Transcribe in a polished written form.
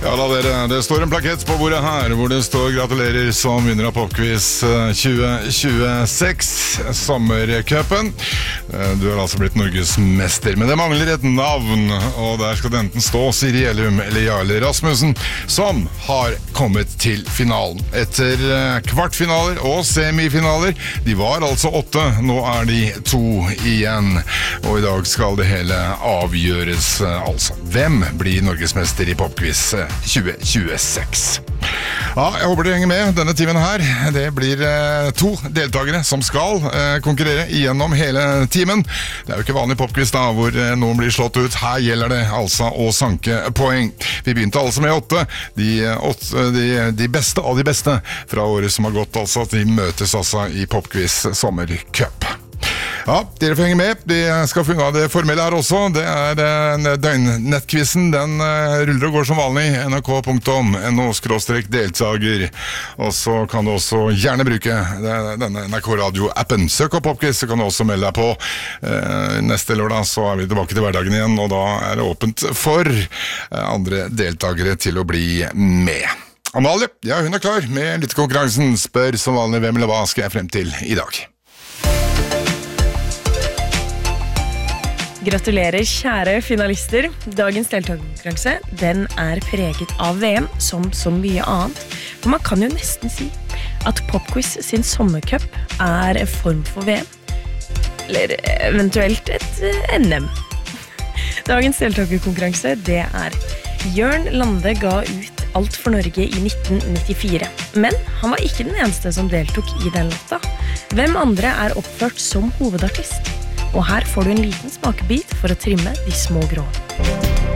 Ja da dere, det står en plakett på bordet her hvor det står gratulerer som vinner av Popquiz 2026 sommercupen. Du har altså blitt Norges mester, men det mangler et navn, og der skal det enten stå Siri Elum eller Jarle Rasmussen, som har kommet til finalen. Etter kvartfinaler og semifinaler, de var altså 8, nå er de 2 igjen, og i dag skal det hele avgjøres altså. Hvem blir Norges mester i Popquiz 2026? Ja, jeg håper dere henger med denne timen her. Det blir 2 deltakere som skal konkurrere igjennom hele timen. Det er jo ikke vanlig Popquiz da, hvor noen blir slått ut. Her gjelder det altså å sanke poeng. Vi begynte altså med 8. De beste av de beste fra året som har gått altså. De møtes altså i Popquiz sommercup. Ja, dere får henge med. Vi skal finne av det formelle her også. Det er døgnnettquizen. Den ruller og går som vanlig. nrk.no/deltager. Og så kan du også gjerne bruke denne NRK Radio-appen. Søk opp Popquiz, så kan du også melde deg på. Neste lørdag så er vi tilbake til hverdagen igjen, og da er det åpent for andre deltakere til å bli med. Amalie, ja, hun er klar med lyttekonkurransen. Spør som vanlig hvem eller hva skal jeg frem til i dag. Gratulerer, kjære finalister. Dagens deltakerkonkurranse, den er preget av VM som så mye annet. For man kan jo nesten si at Popquiz sin sommercup er en form for VM. Eller eventuelt et NM. Dagens deltakerkonkurranse, det er Jørn Lande ga ut Alt for Norge i 1994. Men han var ikke den eneste som deltok i den låta. Hvem andre er oppført som hovedartist? Og her får du en liten smakebit for å trimme de små grå.